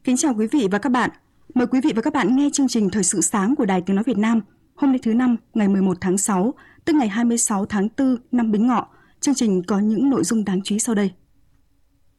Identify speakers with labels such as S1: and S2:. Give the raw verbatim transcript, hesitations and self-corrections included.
S1: Kính chào quý vị và các bạn. Mời quý vị và các bạn nghe chương trình Thời sự sáng của Đài Tiếng nói Việt Nam. Hôm nay thứ năm, ngày mười một tháng sáu, tức ngày hai mươi sáu tháng tư năm Bính Ngọ. Chương trình có những nội dung đáng chú ý sau đây.